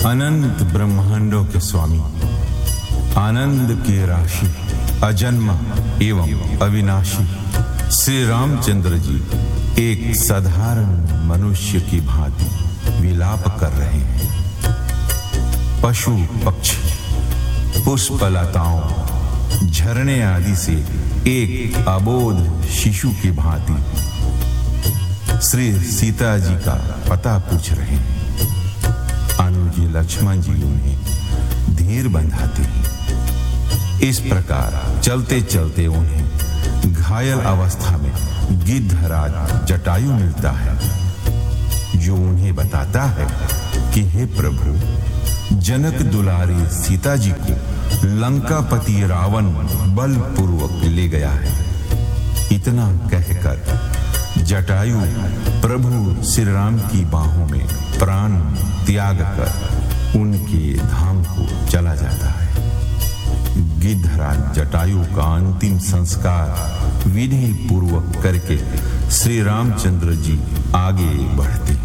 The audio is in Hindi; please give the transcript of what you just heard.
अनंत ब्रह्मांडों के स्वामी, आनंद की राशि, अजन्मा एवं अविनाशी श्री रामचंद्र जी एक साधारण मनुष्य की भांति विलाप कर रहे हैं। पशु पक्षी, पुष्प लताओं, झरने आदि से एक अबोध शिशु की भांति श्री सीता जी का पता पूछ रहे हैं। अनुजी लक्ष्मण जी उन्हें धीर बंधाते हैं। इस प्रकार चलते चलते उन्हें घायल अवस्था में गिद्धराज जटायु मिलता है, जो उन्हें बताता है कि हे प्रभु, जनक दुलारी सीता जी को लंकापति रावण बलपूर्वक ले गया है। इतना कहकर जटायु प्रभु श्री राम की बाहों में प्राण त्याग कर उनके धाम को चला जाता है। गिद्धराज जटायु का अंतिम संस्कार विधि पूर्वक करके श्री रामचंद्र जी आगे बढ़ते हैं।